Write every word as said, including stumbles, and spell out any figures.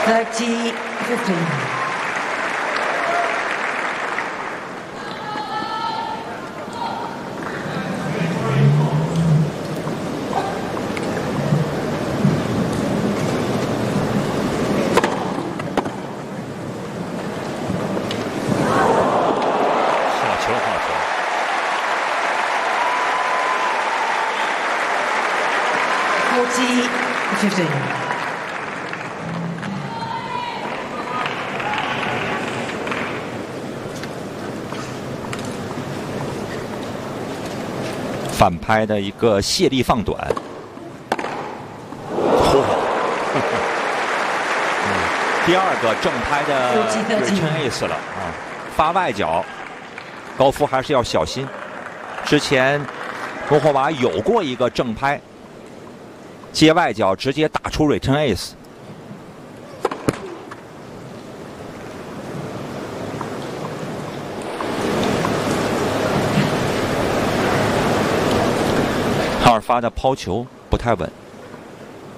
thirty fifteen. ，forty fifteen. 反拍的一个卸力放短，嚯！第二个正拍的 return ace 了啊，发外角，高夫还是要小心。之前莫霍娃有过一个正拍，接外角直接打出 return ace。哈尔发的抛球不太稳。